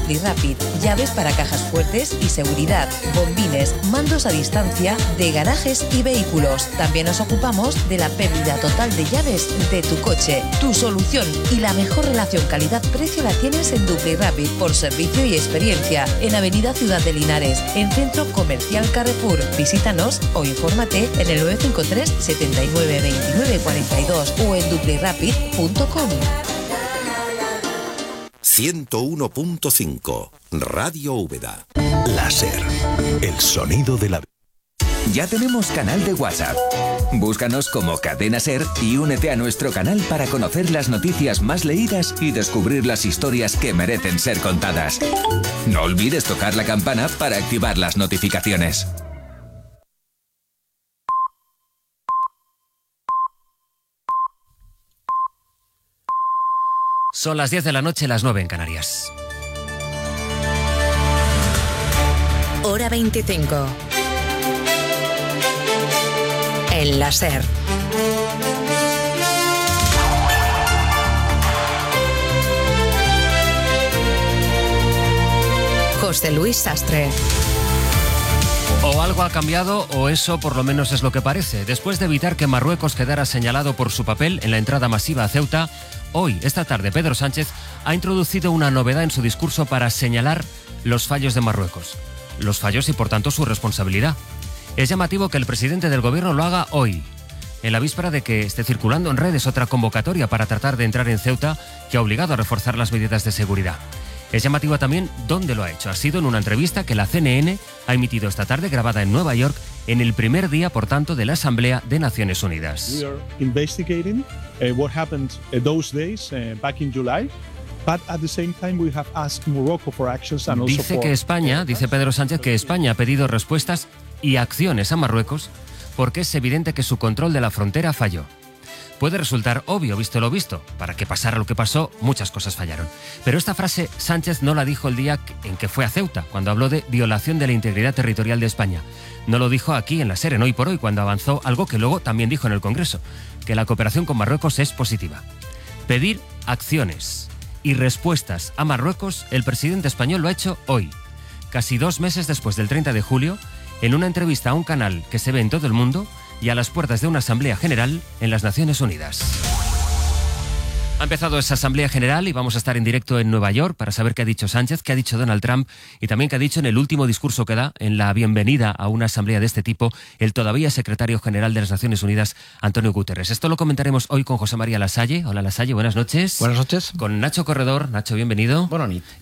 Dupli Rapid, llaves para cajas fuertes y seguridad, bombines, mandos a distancia de garajes y vehículos. También nos ocupamos de la pérdida total de llaves de tu coche. Tu solución y la mejor relación calidad-precio la tienes en Dupli Rapid por servicio y experiencia en Avenida Ciudad de Linares, en Centro Comercial Carrefour. Visítanos o infórmate en el 953 79 29 42 o en duplirapid.com. 101.5 Radio Úbeda. Láser, el sonido de la... Ya tenemos canal de WhatsApp. Búscanos como Cadena Ser y únete a nuestro canal para conocer las noticias más leídas y descubrir las historias que merecen ser contadas. No olvides tocar la campana para activar las notificaciones. Son las 10 de la noche, las 9 en Canarias. Hora 25. En la SER. José Luis Sastre. O algo ha cambiado, o eso por lo menos es lo que parece. Después de evitar que Marruecos quedara señalado por su papel en la entrada masiva a Ceuta, hoy, esta tarde, Pedro Sánchez ha introducido una novedad en su discurso para señalar los fallos de Marruecos. Los fallos y, por tanto, su responsabilidad. Es llamativo que el presidente del gobierno lo haga hoy, en la víspera de que esté circulando en redes otra convocatoria para tratar de entrar en Ceuta que ha obligado a reforzar las medidas de seguridad. Es llamativo también dónde lo ha hecho. Ha sido en una entrevista que la CNN ha emitido esta tarde, grabada en Nueva York, en el primer día, por tanto, de la Asamblea de Naciones Unidas. We are investigating what happened those days back in July. But at the same time we have asked Morocco for actions and also Dice que España, dice Pedro Sánchez, que España ha pedido respuestas y acciones a Marruecos porque es evidente que su control de la frontera falló. Puede resultar obvio, visto lo visto. Para que pasara lo que pasó, muchas cosas fallaron. Pero esta frase Sánchez no la dijo el día en que fue a Ceuta, cuando habló de violación de la integridad territorial de España. No lo dijo aquí en la SER, en Hoy por Hoy, cuando avanzó algo que luego también dijo en el Congreso, que la cooperación con Marruecos es positiva. Pedir acciones y respuestas a Marruecos, el presidente español lo ha hecho hoy, casi 2 meses después del 30 de julio, en una entrevista a un canal que se ve en todo el mundo y a las puertas de una Asamblea General en las Naciones Unidas. Ha empezado esa Asamblea General y vamos a estar en directo en Nueva York para saber qué ha dicho Sánchez, qué ha dicho Donald Trump y también qué ha dicho en el último discurso que da en la bienvenida a una asamblea de este tipo el todavía secretario general de las Naciones Unidas, Antonio Guterres. Esto lo comentaremos hoy con José María Lasalle. Hola Lasalle, buenas noches. Buenas noches. Con Nacho Corredor. Nacho, bienvenido. Buenas noches.